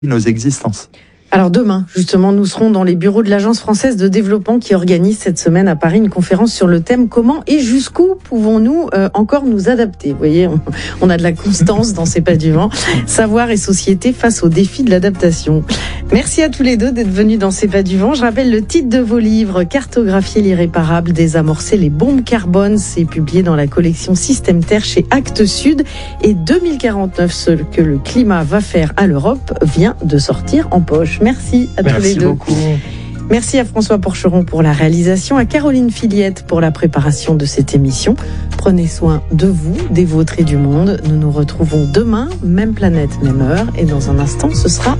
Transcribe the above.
nos existences. Alors demain, justement, nous serons dans les bureaux de l'Agence française de développement qui organise cette semaine à Paris une conférence sur le thème « Comment et jusqu'où pouvons-nous encore nous adapter ?» Vous voyez, on a de la constance dans ces pas du vent. Savoir et société face aux défis de l'adaptation. Merci à tous les deux d'être venus dans ces pas du vent. Je rappelle le titre de vos livres « Cartographier l'irréparable, désamorcer les bombes carbone ». C'est publié dans la collection Système Terre chez Actes Sud. Et 2049, ce que le climat va faire à l'Europe, vient de sortir en poche. Merci à tous les deux. Merci beaucoup. Merci à François Porcheron pour la réalisation, à Caroline Filiette pour la préparation de cette émission. Prenez soin de vous, des vôtres et du monde. Nous nous retrouvons demain, même planète, même heure. Et dans un instant, ce sera